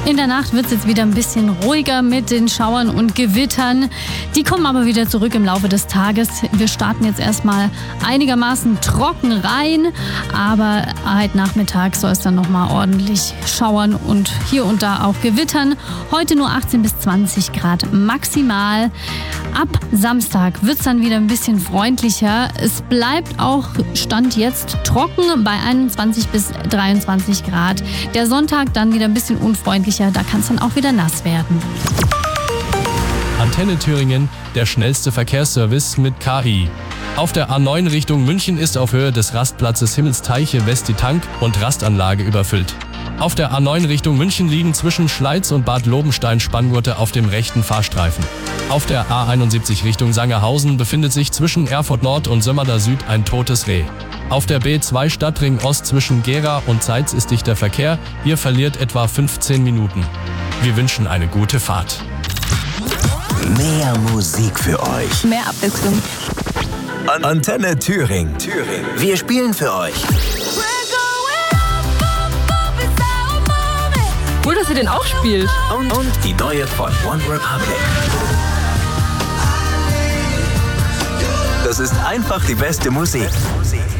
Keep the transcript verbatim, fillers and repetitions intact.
In der Nacht wird es jetzt wieder ein bisschen ruhiger mit den Schauern und Gewittern. Die kommen aber wieder zurück im Laufe des Tages. Wir starten jetzt erstmal einigermaßen trocken rein, aber heute Nachmittag soll es dann nochmal ordentlich schauern und hier und da auch gewittern. Heute nur achtzehn bis zwanzig Grad maximal. Ab Samstag wird es dann wieder ein bisschen freundlicher. Es bleibt auch Stand jetzt trocken bei einundzwanzig bis dreiundzwanzig Grad. Der Sonntag dann wieder ein bisschen unfreundlicher. Da kann es dann auch wieder nass werden. Antenne Thüringen, der schnellste Verkehrsservice mit K I. Auf der A neun Richtung München ist auf Höhe des Rastplatzes Himmelsteiche West die Tank- und Rastanlage überfüllt. Auf der A neun Richtung München liegen zwischen Schleiz und Bad Lobenstein Spanngurte auf dem rechten Fahrstreifen. Auf der A einundsiebzig Richtung Sangerhausen befindet sich zwischen Erfurt Nord und Sömmerda Süd ein totes Reh. Auf der B zwei Stadtring Ost zwischen Gera und Zeitz ist dichter Verkehr, hier verliert etwa fünfzehn Minuten. Wir wünschen eine gute Fahrt. Mehr Musik für euch. Mehr Abwechslung. An Antenne Thüringen. Thüringen. Wir spielen für euch. Cool, dass ihr den auch spielt. Und, und die neue von One Republic. Das ist einfach die beste Musik.